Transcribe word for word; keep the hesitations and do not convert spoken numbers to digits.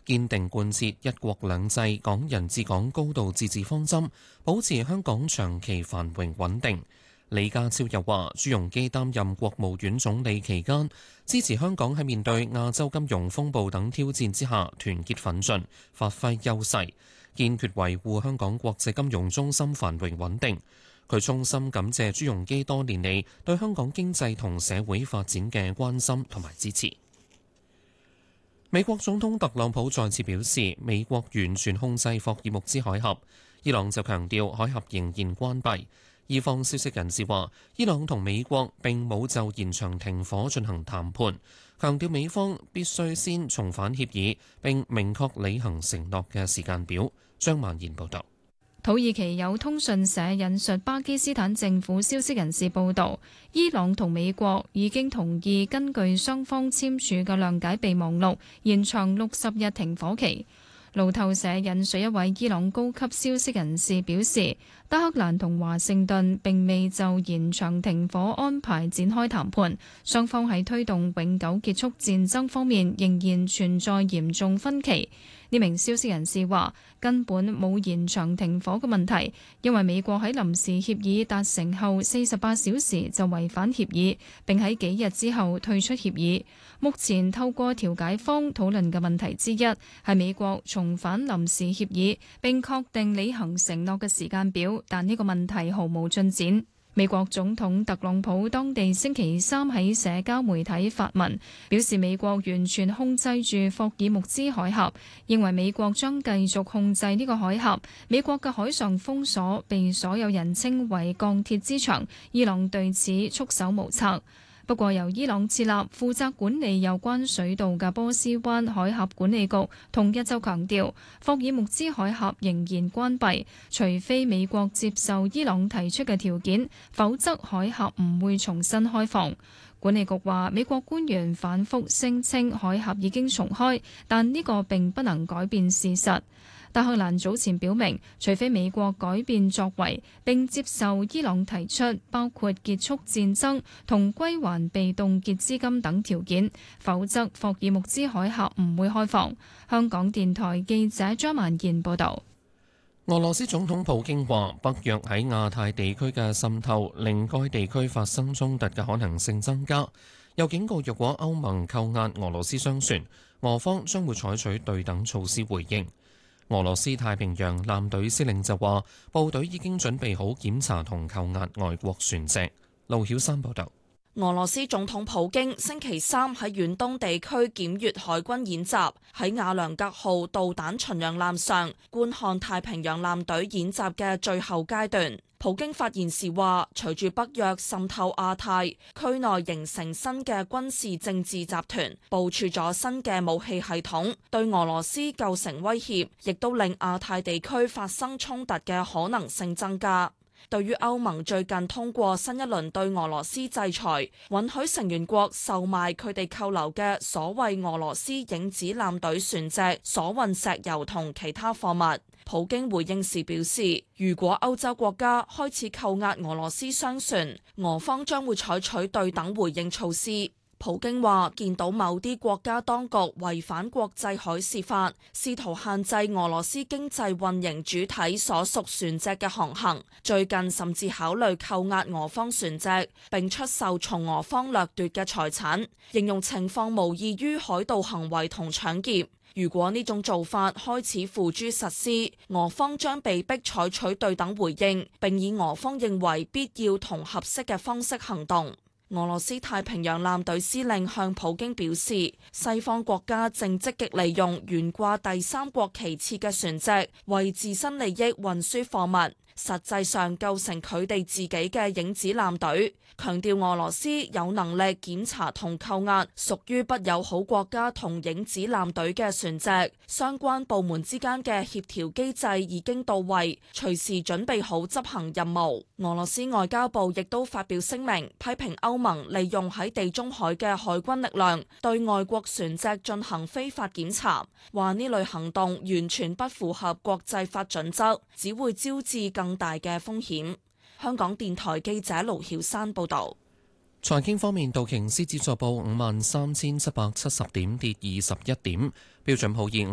堅定貫徹一國兩制、港人治港、高度自治方針，保持香港長期繁榮穩定。李家超又話，朱鎔基擔任國務院總理期間，支持香港喺面對亞洲金融風暴等挑戰之下團結奮進，發揮優勢，堅決維護香港國際金融中心繁榮穩定。佢衷心感謝朱鎔基多年嚟對香港經濟同社會發展嘅關心同埋支持。美國總統特朗普再次表示，美國完全控制霍爾木茲海峽，伊朗就強調海峽仍然關閉。伊方消息人士話，伊朗同美國並冇就延長停火進行談判，強調美方必須先重返協議並明確履行承諾嘅時間表。張曼賢報導。 土耳其有通訊社引述巴基斯坦政府消息人士報導，伊朗同美國已經同意根據雙方簽署嘅諒解備忘錄，延長六十日停火期。路透社引述一位伊朗高級消息人士表示，德黑蘭同華盛頓並未就延長停火安排展開談判，雙方喺推動永久結束戰爭方面仍然存在嚴重分歧。呢名消息人士話，根本冇延長停火嘅問題，因為美國喺臨時協議達成後四十八小時就違反協議，並喺幾日之後退出協議。目前透過調解方討論嘅問題之一係美國重返臨時協議並確定履行承諾嘅時間表，但呢個問題毫無進展。美國總統特朗普當地星期三喺社交媒體發文，表示美國完全控制住霍爾木茲海峽，認為美國將繼續控制呢個海峽。美國嘅海上封鎖被所有人稱為鋼鐵之牆，伊朗對此束手無策。不過，由伊朗設立負責管理有關水道嘅波斯灣海峽管理局同日就強調，霍爾木茲海峽仍然關閉，除非美國接受伊朗提出嘅條件，否則海峽唔會重新開放。管理局話，美國官員反覆聲稱海峽已經重開，但呢個並不能改變事實。德黑蘭早前表明，除非美國改變作為並接受伊朗提出包括結束戰爭同歸還被凍結資金等條件，否則霍爾木茲海峽唔會開放。香港電台記者張曼燕報導。 俄羅斯總統普京話，北約喺亞太地區嘅滲透令該地區發生衝突嘅可能性增加，又警告若果歐盟扣押俄羅斯商船，俄方將會採取對等措施回應。俄羅斯太平洋艦隊司令就話，部隊已經準備好檢查同扣押外國船隻。盧曉山報道。 俄羅斯總統普京星期三喺遠東地區檢閱海軍演習，喺亞良格號導彈巡洋艦上觀看太平洋艦隊演習嘅最後階段。普京發言時話，隨住北約滲透亞太區內形成新嘅軍事政治集團，部署咗新嘅武器系統，對俄羅斯構成威脅，亦都令亞太地區發生衝突嘅可能性增加。對於歐盟最近通過新一輪對俄羅斯制裁，允許成員國售賣佢哋扣留嘅所謂俄羅斯影子艦隊船隻所運石油同其他貨物，普京回應時表示，如果歐洲國家開始扣押俄羅斯商船，俄方將會採取對等回應措施。普京話見到某啲國家當局違反國際海事法，試圖限制俄羅斯經濟運營主體所屬船隻嘅航行，最近甚至考慮扣押俄方船隻，並出售從俄方掠奪嘅財產，形容情況無異於海盜行為同搶劫。如果呢種做法開始付諸實施，俄方將被迫採取對等回應，並以俄方認為必要同合適嘅方式行動。俄羅斯太平洋艦隊司令向普京表示，西方國家正積極利用懸掛第三國旗幟嘅船隻為自身利益運輸貨物，實際上構成佢哋自己嘅影子艦隊。強調俄羅斯有能力檢查同扣押屬於不友好國家同影子艦隊嘅船隻，相關部門之間嘅協調機制已經到位，隨時準備好執行任務。俄羅斯外交部亦都發表聲明，批評歐盟利用喺地中海嘅海軍力量對外國船隻進行非法檢查，話呢類行動完全不符合國際法準則，只會招致更大嘅風險。香港電台記者盧曉山報道。 財經方面，道瓊斯指數報五萬三千七百七十點，跌二十一點；標準普爾